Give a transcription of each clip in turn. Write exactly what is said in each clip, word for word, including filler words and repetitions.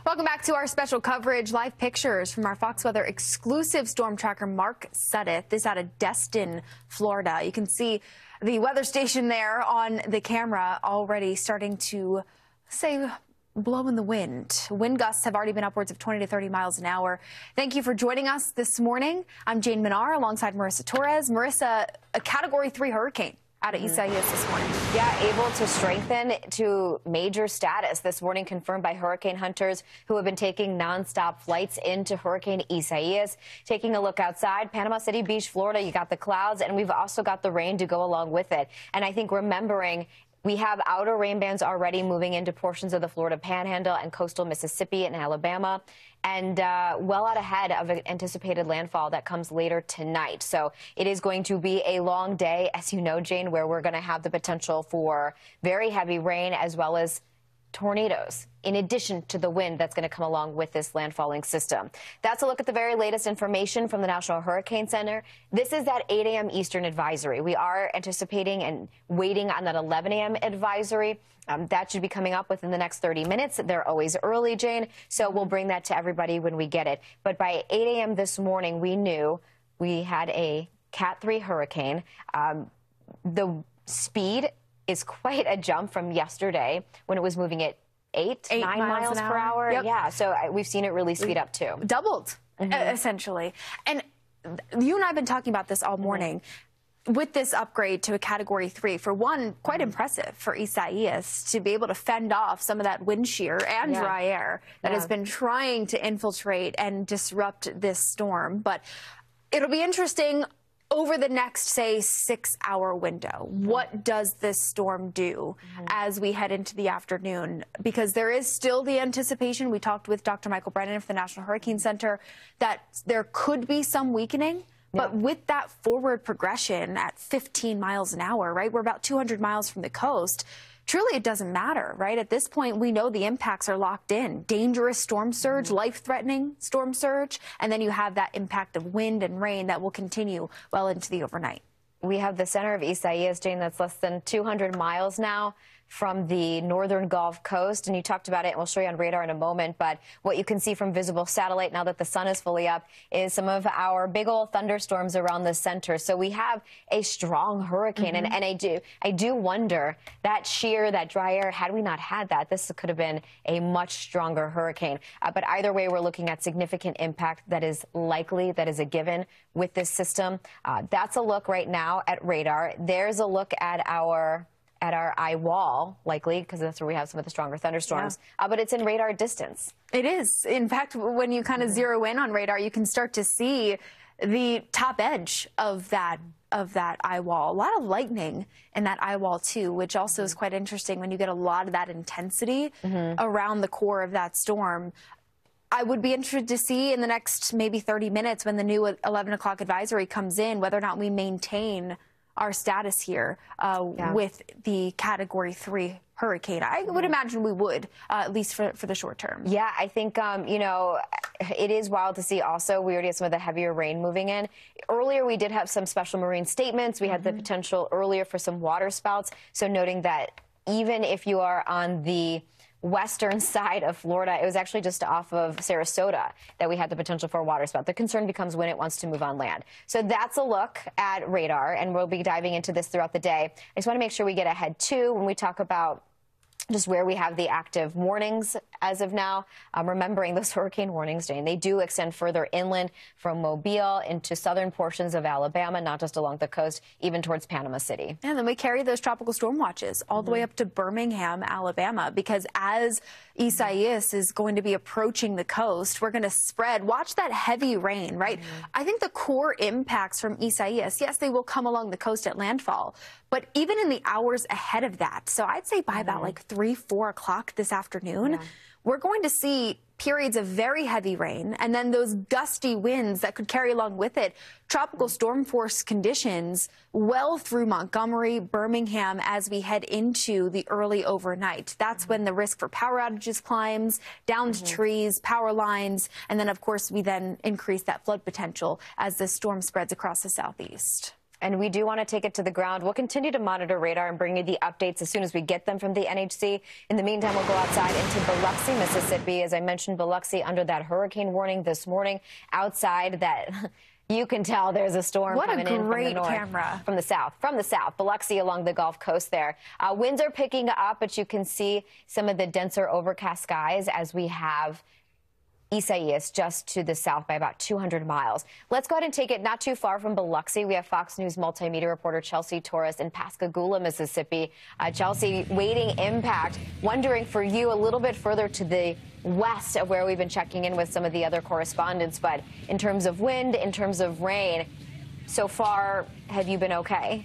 Welcome back to our special coverage. Live pictures from our Fox Weather exclusive storm tracker, Mark Sudduth. This out of Destin, Florida. You can see the weather station there on the camera already starting to, say, blow in the wind. Wind gusts have already been upwards of twenty to thirty miles an hour. Thank you for joining us this morning. I'm Jane Minar alongside Marissa Torres. Marissa, a Category three hurricane out of Isaias this morning. Yeah, able to strengthen to major status this morning, confirmed by hurricane hunters who have been taking nonstop flights into Hurricane Isaias. Taking a look outside, Panama City Beach, Florida, you got the clouds, and we've also got the rain to go along with it. And I think remembering we have outer rain bands already moving into portions of the Florida Panhandle and coastal Mississippi and Alabama, and uh, well out ahead of an anticipated landfall that comes later tonight. So it is going to be a long day, as you know, Jane, where we're going to have the potential for very heavy rain as well as tornadoes, in addition to the wind that's going to come along with this landfalling system. That's a look at the very latest information from the National Hurricane Center. This is that eight a m Eastern advisory. We are anticipating and waiting on that eleven a m advisory. Um, that should be coming up within the next thirty minutes. They're always early, Jane, so we'll bring that to everybody when we get it. But by eight a m this morning, we knew we had a Cat three hurricane. Um, the speed is quite a jump from yesterday when it was moving at eight, eight nine miles, miles an per hour. hour. Yep. Yeah, so we've seen it really speed up too. Doubled, Mm-hmm. uh, essentially. And you and I have been talking about this all morning. Mm-hmm. With this upgrade to a Category three, for one, quite mm-hmm. impressive for Isaias to be able to fend off some of that wind shear and yeah. dry air that yeah. has been trying to infiltrate and disrupt this storm. But it'll be interesting over the next, say, six-hour window. Mm-hmm. What does this storm do mm-hmm. as we head into the afternoon? Because there is still the anticipation. We talked with Doctor Michael Brennan from the National Hurricane Center that there could be some weakening. But yeah. with that forward progression at fifteen miles an hour, right, we're about two hundred miles from the coast. Truly, it doesn't matter, right? At this point, we know the impacts are locked in. Dangerous storm surge, mm-hmm. life-threatening storm surge, and then you have that impact of wind and rain that will continue well into the overnight. We have the center of Isaias, Jane, that's less than two hundred miles now from the northern Gulf Coast, and you talked about it, and we'll show you on radar in a moment, but what you can see from visible satellite now that the sun is fully up is some of our big old thunderstorms around the center. So we have a strong hurricane, mm-hmm. and, and I do I do wonder, that shear, that dry air, had we not had that, this could have been a much stronger hurricane. Uh, but either way, we're looking at significant impact that is likely, that is a given with this system. Uh, that's a look right now at radar. There's a look at our at our eye wall, likely, because that's where we have some of the stronger thunderstorms. Yeah. Uh, but it's in radar distance. It is. In fact, when you kind of mm-hmm. zero in on radar, you can start to see the top edge of that of that eye wall. A lot of lightning in that eye wall, too, which also mm-hmm. is quite interesting when you get a lot of that intensity mm-hmm. around the core of that storm. I would be interested to see in the next maybe thirty minutes when the new eleven o'clock advisory comes in, whether or not we maintain our status here uh, yeah. with the Category three hurricane. I would imagine we would, uh, at least for, for the short term. Yeah, I think, um, you know, it is wild to see also. We already have some of the heavier rain moving in. Earlier, we did have some special marine statements. We had mm-hmm. the potential earlier for some water spouts. So noting that even if you are on the western side of Florida, it was actually just off of Sarasota that we had the potential for a water spout. The concern becomes when it wants to move on land. So that's a look at radar, and we'll be diving into this throughout the day. I just want to make sure we get ahead, too, when we talk about just where we have the active warnings as of now. Um, remembering those hurricane warnings, Jane, they do extend further inland from Mobile into southern portions of Alabama, not just along the coast, even towards Panama City. And then we carry those tropical storm watches all mm-hmm. the way up to Birmingham, Alabama, because as Isaias is going to be approaching the coast, we're going to spread. Watch that heavy rain, right? Mm-hmm. I think the core impacts from Isaias, yes, they will come along the coast at landfall, but even in the hours ahead of that, so I'd say by mm-hmm. about like three, four o'clock this afternoon, yeah. we're going to see periods of very heavy rain and then those gusty winds that could carry along with it tropical storm force conditions well through Montgomery, Birmingham as we head into the early overnight. That's mm-hmm. when the risk for power outages climbs, downed mm-hmm. trees, power lines, and then, of course, we then increase that flood potential as the storm spreads across the southeast. And we do want to take it to the ground. We'll continue to monitor radar and bring you the updates as soon as we get them from the N H C. In the meantime, we'll go outside into Biloxi, Mississippi. As I mentioned, Biloxi under that hurricane warning this morning. Outside that, you can tell there's a storm what coming a in from the north. camera. From the south. From the south. Biloxi along the Gulf Coast there. Uh, winds are picking up, but you can see some of the denser overcast skies as we have Isaias just to the south by about two hundred miles. Let's go ahead and take it not too far from Biloxi. We have Fox News multimedia reporter Chelsea Torres in Pascagoula, Mississippi. Uh, Chelsea, waiting impact. Wondering for you a little bit further to the west of where we've been checking in with some of the other correspondents. But in terms of wind, in terms of rain, so far, have you been okay?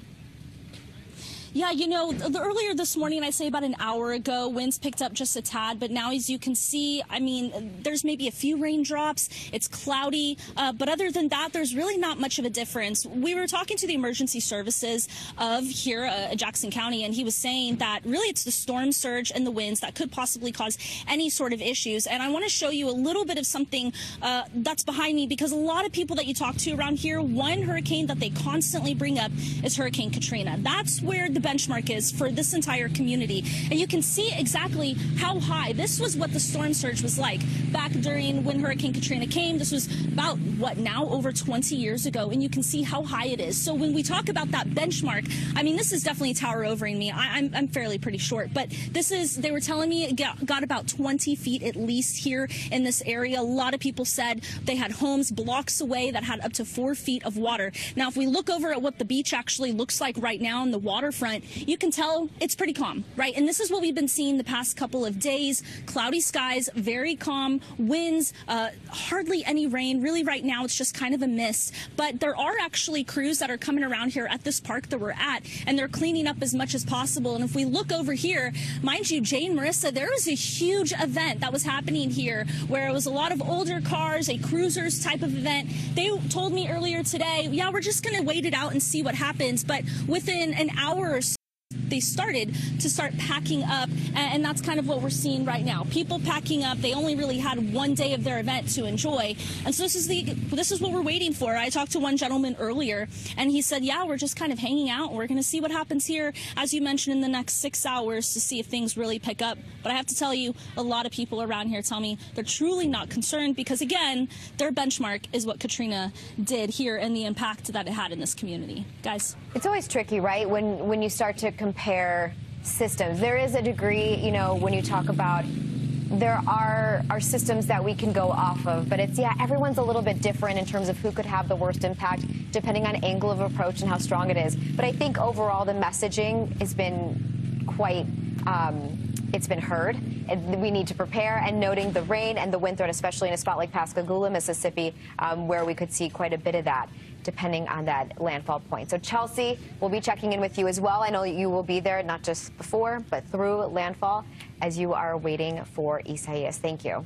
Yeah, you know, the, earlier this morning, I'd say about an hour ago, winds picked up just a tad. But now, as you can see, I mean, there's maybe a few raindrops. It's cloudy. Uh, but other than that, there's really not much of a difference. We were talking to the emergency services of here uh, Jackson County, and he was saying that really it's the storm surge and the winds that could possibly cause any sort of issues. And I want to show you a little bit of something uh, that's behind me, because a lot of people that you talk to around here, one hurricane that they constantly bring up is Hurricane Katrina. That's where the benchmark is for this entire community. And you can see exactly how high. This was what the storm surge was like back during when Hurricane Katrina came. This was about, what, now over twenty years ago. And you can see how high it is. So when we talk about that benchmark, I mean, this is definitely tower overing me. I, I'm, I'm fairly pretty short. But this is, they were telling me it got, got about twenty feet at least here in this area. A lot of people said they had homes blocks away that had up to four feet of water. Now, if we look over at what the beach actually looks like right now on the waterfront, you can tell it's pretty calm, right? And this is what we've been seeing the past couple of days. Cloudy skies, very calm, winds, uh, hardly any rain. Really, right now, it's just kind of a mist. But there are actually crews that are coming around here at this park that we're at, and they're cleaning up as much as possible. And if we look over here, mind you, Jay and Marissa, there was a huge event that was happening here where it was a lot of older cars, a cruisers type of event. They told me earlier today, yeah, we're just going to wait it out and see what happens. But within an hour or so, they started to start packing up, and that's kind of what we're seeing right now. People packing up. They only really had one day of their event to enjoy, and so this is the this is what we're waiting for. I talked to one gentleman earlier, and he said, yeah, we're just kind of hanging out. We're going to see what happens here, as you mentioned, in the next six hours to see if things really pick up. But I have to tell you, a lot of people around here tell me they're truly not concerned because, again, their benchmark is what Katrina did here and the impact that it had in this community. Guys. It's always tricky, right, when, when you start to compare systems. There is a degree, you know, when you talk about there are, are systems that we can go off of, but it's, yeah, everyone's a little bit different in terms of who could have the worst impact, depending on angle of approach and how strong it is. But I think overall the messaging has been quite, um, it's been heard. And we need to prepare, and noting the rain and the wind threat, especially in a spot like Pascagoula, Mississippi, um, where we could see quite a bit of that, depending on that landfall point. So, Chelsea, we'll be checking in with you as well. I know you will be there, not just before, but through landfall, as you are waiting for Isaias. Thank you.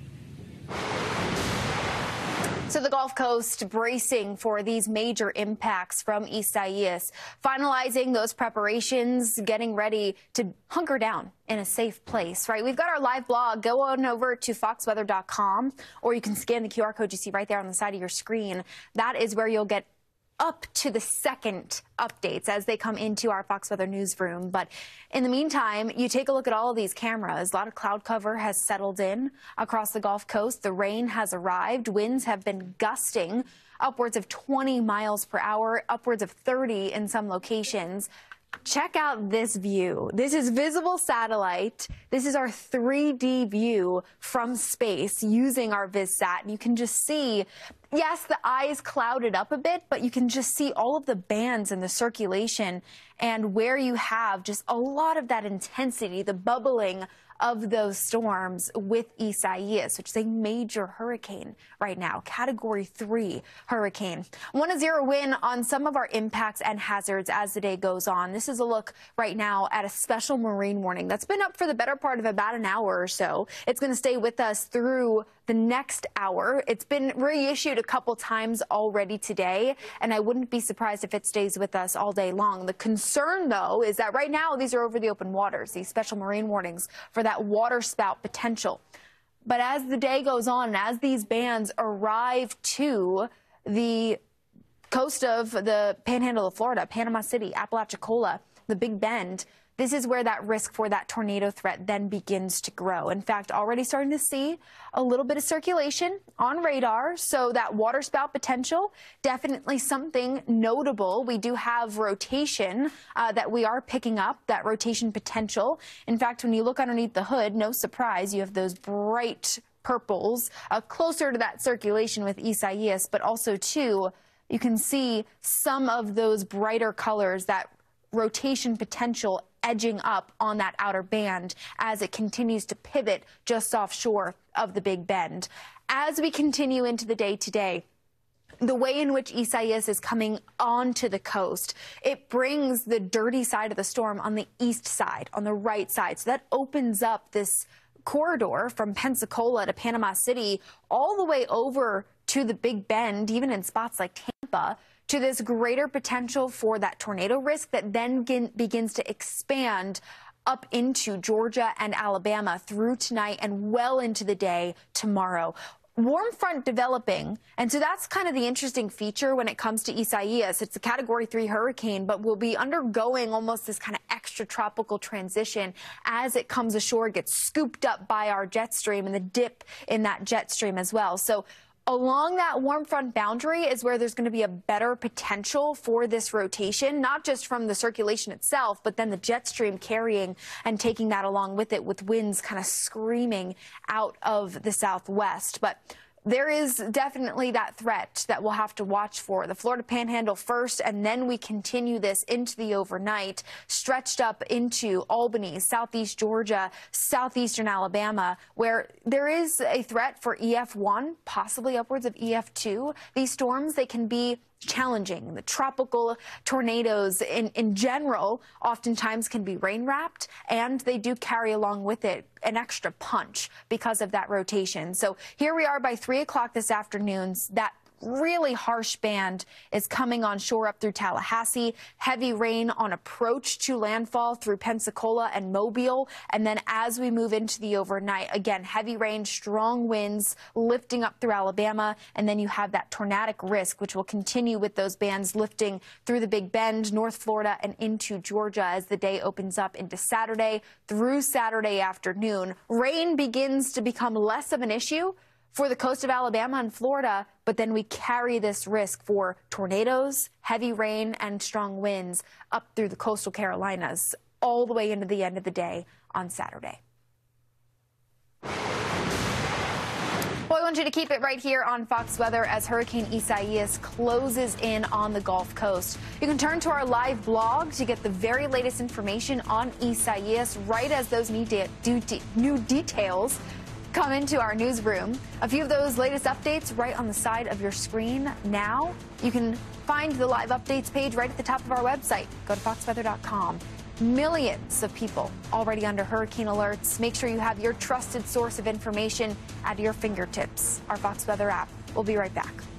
So the Gulf Coast bracing for these major impacts from Isaias, finalizing those preparations, getting ready to hunker down in a safe place, right? We've got our live blog. Go on over to fox weather dot com, or you can scan the Q R code you see right there on the side of your screen. That is where you'll get up to the second updates as they come into our Fox Weather newsroom. But in the meantime, you take a look at all of these cameras. A lot of cloud cover has settled in across the Gulf Coast. The rain has arrived. Winds have been gusting upwards of twenty miles per hour, upwards of thirty in some locations. Check out this view. This is visible satellite. This is our three D view from space using our VisSat. You can just see, yes, the eye is clouded up a bit, but you can just see all of the bands and the circulation, and where you have just a lot of that intensity, the bubbling of those storms with Isaias, which is a major hurricane right now, category three hurricane. One to zero win on some of our impacts and hazards as the day goes on. This is a look right now at a special marine warning that's been up for the better part of about an hour or so. It's going to stay with us through the next hour. It's been reissued a couple times already today, and I wouldn't be surprised if it stays with us all day long. The concern, though, is that right now these are over the open waters, these special marine warnings for that water spout potential. But as the day goes on, and as these bands arrive to the coast of the Panhandle of Florida, Panama City, Apalachicola, the Big Bend, this is where that risk for that tornado threat then begins to grow. In fact, already starting to see a little bit of circulation on radar. So that waterspout potential, definitely something notable. We do have rotation uh, that we are picking up, that rotation potential. In fact, when you look underneath the hood, no surprise, you have those bright purples uh, closer to that circulation with Isaias, but also, too, you can see some of those brighter colors, that rotation potential edging up on that outer band as it continues to pivot just offshore of the Big Bend. As we continue into the day today, the way in which Isaias is coming onto the coast, it brings the dirty side of the storm on the east side, on the right side. So that opens up this corridor from Pensacola to Panama City all the way over to the Big Bend, even in spots like Tampa, to this greater potential for that tornado risk that then begins to expand up into Georgia and Alabama through tonight and well into the day tomorrow. Warm front developing, and so that's kind of the interesting feature when it comes to Isaias. It's a Category three hurricane, but will be undergoing almost this kind of extra tropical transition as it comes ashore, gets scooped up by our jet stream and the dip in that jet stream as well. So along that warm front boundary is where there's going to be a better potential for this rotation, not just from the circulation itself, but then the jet stream carrying and taking that along with it, with winds kind of screaming out of the southwest. But there is definitely that threat that we'll have to watch for. The Florida Panhandle first, and then we continue this into the overnight, stretched up into Albany, southeast Georgia, southeastern Alabama, where there is a threat for E F one, possibly upwards of E F two. These storms, they can be challenging. The tropical tornadoes in, in general oftentimes can be rain-wrapped, and they do carry along with it an extra punch because of that rotation. So here we are by three o'clock this afternoon. That really harsh band is coming on shore up through Tallahassee. Heavy rain on approach to landfall through Pensacola and Mobile. And then as we move into the overnight, again, heavy rain, strong winds lifting up through Alabama. And then you have that tornadic risk, which will continue with those bands lifting through the Big Bend, North Florida, and into Georgia as the day opens up into Saturday through Saturday afternoon. Rain begins to become less of an issue for the coast of Alabama and Florida, but then we carry this risk for tornadoes, heavy rain, and strong winds up through the coastal Carolinas all the way into the end of the day on Saturday. Well, I want you to keep it right here on Fox Weather as Hurricane Isaias closes in on the Gulf Coast. You can turn to our live blog to get the very latest information on Isaias right as those new, de de new details come into our newsroom. A few of those latest updates right on the side of your screen now. You can find the live updates page right at the top of our website. Go to fox weather dot com. Millions of people already under hurricane alerts. Make sure you have your trusted source of information at your fingertips. Our Fox Weather app. We'll be right back.